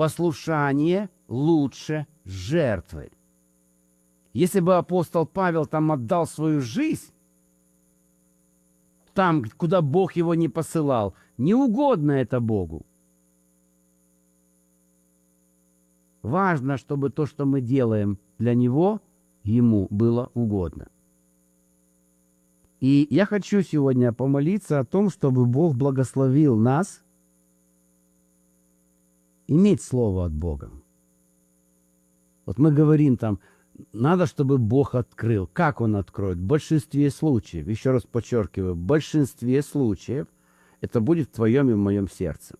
послушание лучше жертвы. Если бы апостол Павел там отдал свою жизнь, там, куда Бог его не посылал, не угодно это Богу. Важно, чтобы то, что мы делаем для Него, Ему было угодно. И я хочу сегодня помолиться о том, чтобы Бог благословил нас иметь Слово от Бога. Вот мы говорим там, надо, чтобы Бог открыл. Как Он откроет? В большинстве случаев, еще раз подчеркиваю, в большинстве случаев это будет в твоем и в моем сердце.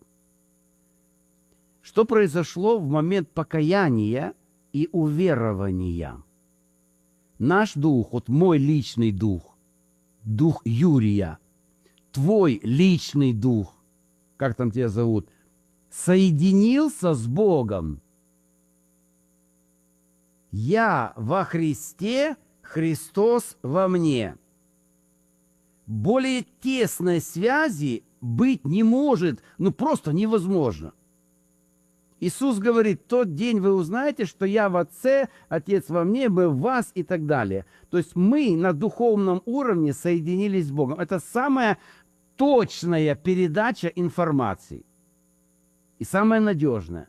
Что произошло в момент покаяния и уверования? Наш дух, вот мой личный дух, дух Юрия, твой личный дух, как там тебя зовут, соединился с Богом. Я во Христе, Христос во мне. Более тесной связи быть не может, просто невозможно. Иисус говорит, тот день вы узнаете, что я в Отце, Отец во мне, мы в вас и так далее. То есть мы на духовном уровне соединились с Богом. Это самая точная передача информации. И самая надежная.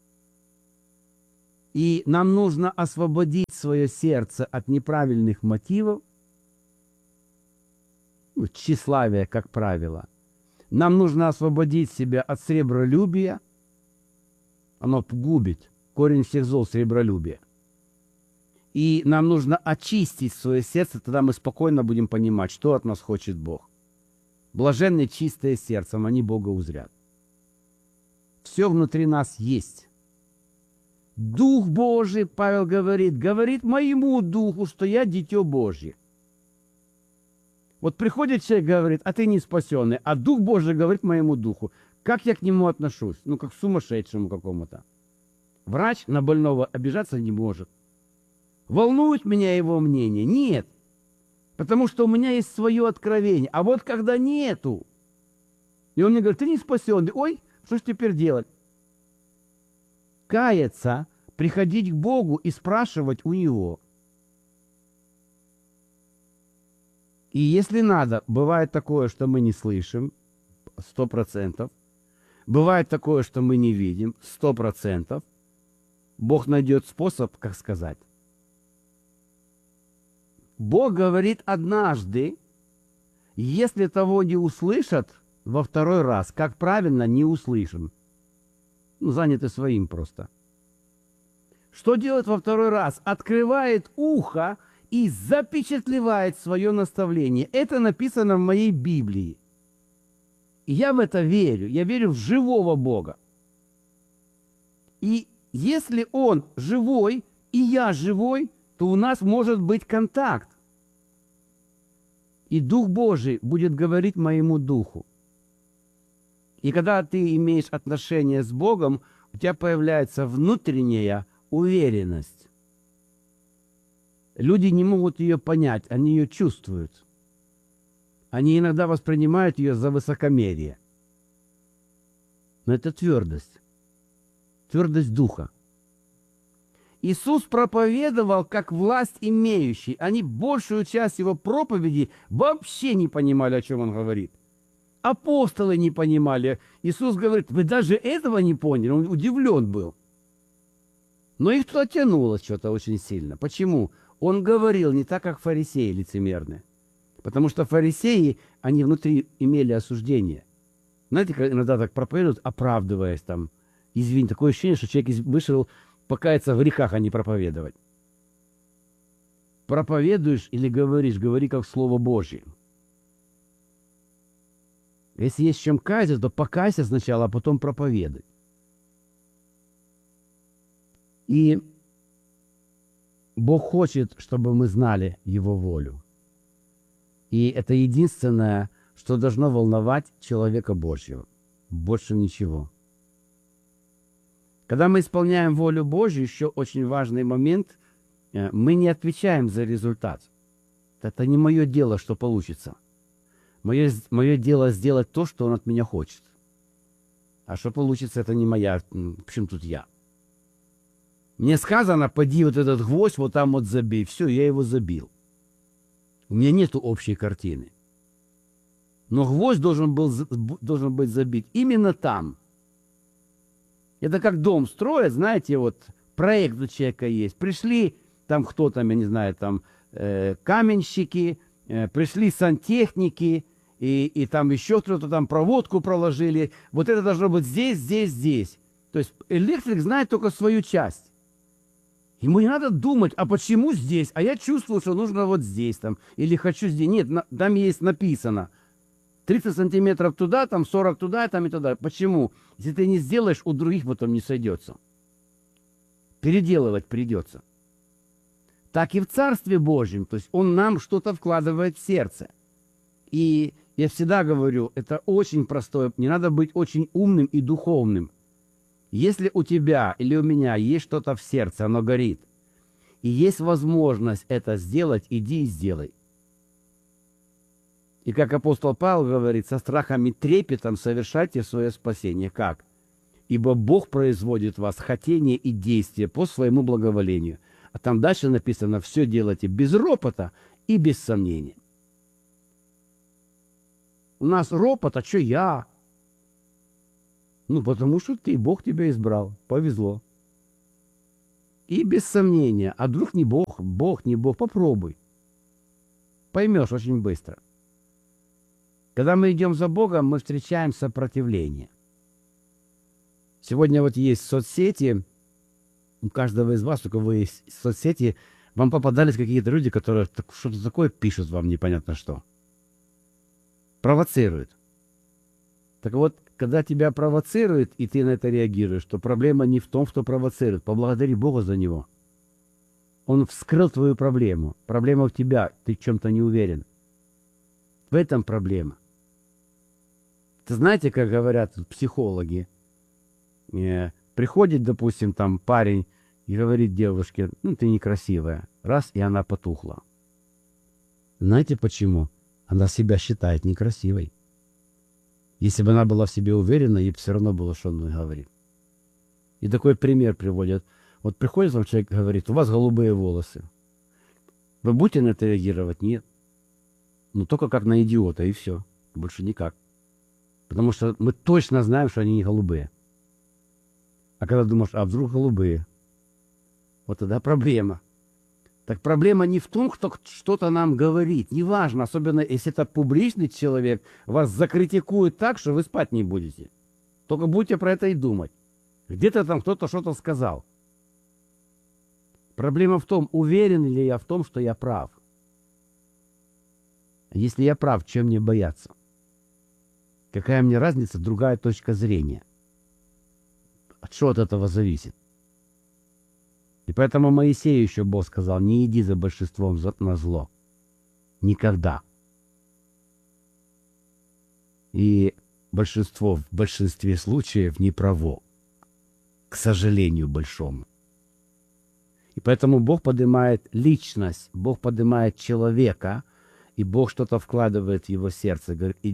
И нам нужно освободить свое сердце от неправильных мотивов, тщеславия, как правило. Нам нужно освободить себя от сребролюбия. Оно губит. Корень всех зол — сребролюбие. И нам нужно очистить свое сердце, тогда мы спокойно будем понимать, что от нас хочет Бог. Блаженны чистое сердцем, они Бога узрят. Все внутри нас есть. Дух Божий, Павел говорит моему духу, что я дитё Божье. Вот приходит человек, говорит, а ты не спасенный, а Дух Божий говорит моему духу. Как я к нему отношусь? Как к сумасшедшему какому-то. Врач на больного обижаться не может. Волнует меня его мнение? Нет. Потому что у меня есть свое откровение. А вот когда нету, и он мне говорит, ты не спасенный, ой, что ж теперь делать? Каяться, приходить к Богу и спрашивать у Него. И если надо, бывает такое, что мы не слышим, 100%. Бывает такое, что мы не видим, 100%. Бог найдет способ, как сказать. Бог говорит однажды, если того не услышат во второй раз, как правильно, не услышим. Заняты своим просто. Что делает во второй раз? Открывает ухо и запечатлевает свое наставление. Это написано в моей Библии. И я в это верю. Я верю в живого Бога. И если Он живой, и я живой, то у нас может быть контакт. И Дух Божий будет говорить моему духу. И когда ты имеешь отношение с Богом, у тебя появляется внутренняя уверенность. Люди не могут ее понять, они ее чувствуют. Они иногда воспринимают ее за высокомерие. Но это твердость. Твердость духа. Иисус проповедовал как власть имеющий. Они большую часть его проповеди вообще не понимали, о чем он говорит. Апостолы не понимали. Иисус говорит, вы даже этого не поняли. Он удивлен был. Но их туда тянуло что-то очень сильно. Почему? Он говорил не так, как фарисеи лицемерные. Потому что фарисеи, они внутри имели осуждение. Знаете, как иногда так проповедуют, оправдываясь там. Извини, такое ощущение, что человек вышел покаяться в грехах, а не проповедовать. Проповедуешь или говоришь, говори как Слово Божье. Если есть чем каяться, то покайся сначала, а потом проповедуй. И Бог хочет, чтобы мы знали Его волю. И это единственное, что должно волновать человека Божьего. Больше ничего. Когда мы исполняем волю Божью, еще очень важный момент, мы не отвечаем за результат. Это не мое дело, что получится. Мое дело сделать то, что Он от меня хочет. А что получится, это не моя. Почему тут я? Мне сказано, поди вот этот гвоздь вот там вот забей. Все, я его забил. У меня нету общей картины. Но гвоздь должен быть забит именно там. Это как дом строят, знаете, вот проект у человека есть. Пришли там кто там, я не знаю, там каменщики, пришли сантехники, и там еще кто-то там проводку проложили. Вот это должно быть здесь, здесь, здесь. То есть электрик знает только свою часть. Ему не надо думать, а почему здесь? А я чувствую, что нужно вот здесь там. Или хочу здесь. Нет, там есть написано. 30 сантиметров туда, там 40 туда, там и туда. Почему? Если ты не сделаешь, у других потом не сойдется. Переделывать придется. Так и в Царстве Божьем. То есть Он нам что-то вкладывает в сердце. И я всегда говорю, это очень простое. Не надо быть очень умным и духовным. Если у тебя или у меня есть что-то в сердце, оно горит, и есть возможность это сделать, иди и сделай. И как апостол Павел говорит, со страхом и трепетом совершайте свое спасение. Как? Ибо Бог производит в вас хотение и действие по своему благоволению. А там дальше написано, все делайте без ропота и без сомнения. У нас ропот, а что я? Ну, потому что Бог тебя избрал. Повезло. И без сомнения. А вдруг не Бог, не Бог, попробуй. Поймешь очень быстро. Когда мы идем за Богом, мы встречаем сопротивление. Сегодня вот есть соцсети, у каждого из вас, у кого есть соцсети, вам попадались какие-то люди, которые что-то такое пишут вам непонятно что. Провоцируют. Так вот, когда тебя провоцируют, и ты на это реагируешь, то проблема не в том, что провоцирует. Поблагодари Бога за него. Он вскрыл твою проблему. Проблема в тебя. Ты в чем-то не уверен. В этом проблема. Ты знаете, как говорят психологи? Приходит, допустим, там парень и говорит девушке, ну, ты некрасивая. Раз, и она потухла. Знаете почему? Она себя считает некрасивой. Если бы она была в себе уверена, ей все равно было, что он говорит. И такой пример приводят. Вот приходит вам человек и говорит, у вас голубые волосы. Вы будете на это реагировать? Нет. Ну, только как на идиота, и все. Больше никак. Потому что мы точно знаем, что они не голубые. А когда думаешь, а вдруг голубые? Вот тогда проблема. Так проблема не в том, кто что-то нам говорит. Неважно, особенно если это публичный человек, вас закритикует так, что вы спать не будете. Только будете про это и думать. Где-то там кто-то что-то сказал. Проблема в том, уверен ли я в том, что я прав. Если я прав, чем мне бояться? Какая мне разница, другая точка зрения? Что от этого зависит? И поэтому Моисею еще Бог сказал, не иди за большинством на зло. Никогда. И большинство в большинстве случаев не право. К сожалению большому. И поэтому Бог поднимает личность, Бог поднимает человека, и Бог что-то вкладывает в его сердце. Говорит,